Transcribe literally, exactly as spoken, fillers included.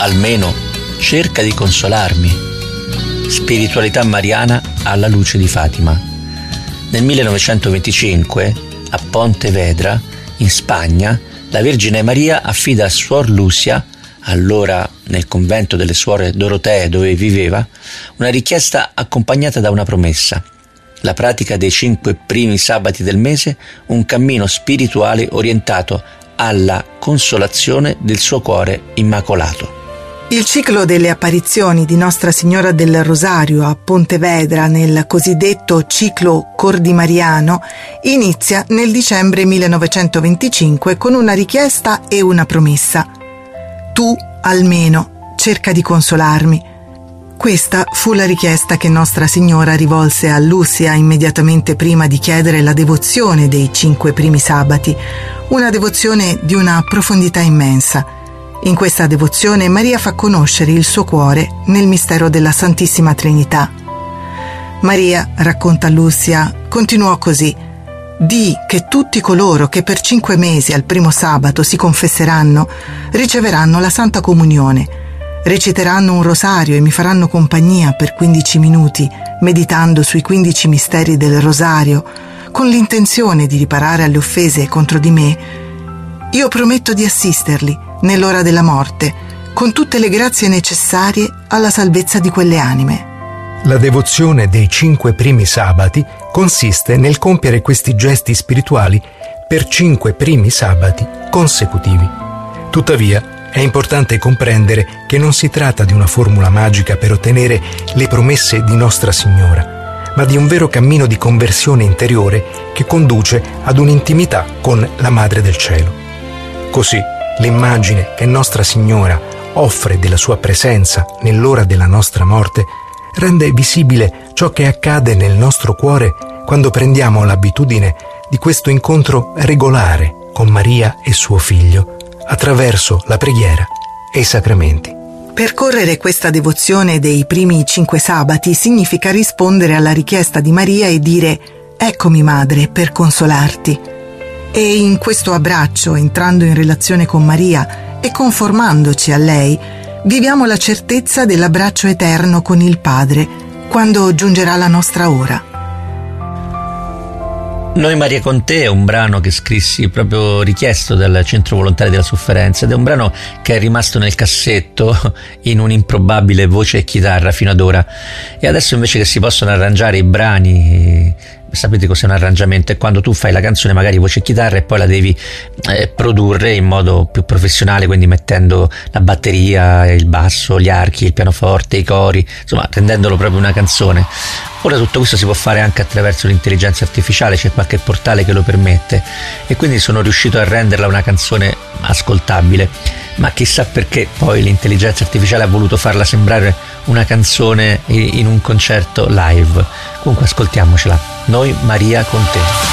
almeno cerca di consolarmi. Spiritualità mariana alla luce di Fatima. Nel millenovecentoventicinque, a Pontevedra, in Spagna, la Vergine Maria affida a Suor Lucia, allora nel convento delle suore Dorotee dove viveva, una richiesta accompagnata da una promessa: la pratica dei cinque primi sabati del mese, un cammino spirituale orientato alla consolazione del suo cuore immacolato. Il ciclo delle apparizioni di Nostra Signora del Rosario a Pontevedra nel cosiddetto ciclo cordimariano inizia nel dicembre millenovecentoventicinque con una richiesta e una promessa: tu almeno cerca di consolarmi. Questa fu la richiesta che Nostra Signora rivolse a Lucia immediatamente prima di chiedere la devozione dei cinque primi sabati, una devozione di una profondità immensa. In questa devozione Maria fa conoscere il suo cuore nel mistero della Santissima Trinità. Maria, racconta Lucia, continuò così: di che tutti coloro che per cinque mesi al primo sabato si confesseranno riceveranno la Santa Comunione, reciteranno un rosario e mi faranno compagnia per quindici minuti, meditando sui quindici misteri del rosario, con l'intenzione di riparare alle offese contro di me. Io prometto di assisterli nell'ora della morte, con tutte le grazie necessarie alla salvezza di quelle anime. La devozione dei cinque primi sabati consiste nel compiere questi gesti spirituali per cinque primi sabati consecutivi. Tuttavia, è importante comprendere che non si tratta di una formula magica per ottenere le promesse di Nostra Signora, ma di un vero cammino di conversione interiore che conduce ad un'intimità con la Madre del Cielo. Così, l'immagine che Nostra Signora offre della sua presenza nell'ora della nostra morte rende visibile ciò che accade nel nostro cuore quando prendiamo l'abitudine di questo incontro regolare con Maria e suo Figlio attraverso la preghiera e i sacramenti. Percorrere questa devozione dei primi cinque sabati significa rispondere alla richiesta di Maria e dire: eccomi Madre per consolarti. E in questo abbraccio, entrando in relazione con Maria e conformandoci a lei, viviamo la certezza dell'abbraccio eterno con il Padre quando giungerà la nostra ora. Noi Maria con te è un brano che scrissi proprio richiesto dal Centro Volontari della Sofferenza ed è un brano che è rimasto nel cassetto in un'improbabile voce e chitarra fino ad ora, e adesso invece che si possono arrangiare i brani, sapete cos'è un arrangiamento? È quando tu fai la canzone magari voce e chitarra e poi la devi eh, produrre in modo più professionale, quindi mettendo la batteria, il basso, gli archi, il pianoforte, i cori, insomma rendendolo proprio una canzone. Ora tutto questo si può fare anche attraverso l'intelligenza artificiale, c'è qualche portale che lo permette e quindi sono riuscito a renderla una canzone ascoltabile, ma chissà perché poi l'intelligenza artificiale ha voluto farla sembrare una canzone in un concerto live. Comunque ascoltiamocela. Noi Maria con te.